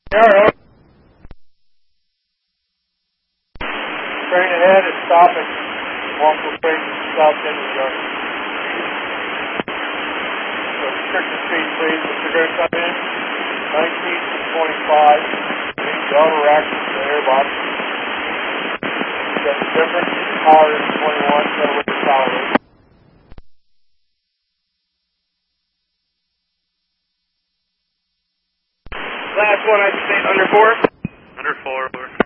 Arrow. Train ahead is stopping. Walker train stopped in the yard. So restricted speed, please. Mr. Go come in. 19 to 25. The auto rack is the airbox. Got the difference. Power is 21. So with the power. Last one, I say under 4. Under 4, over.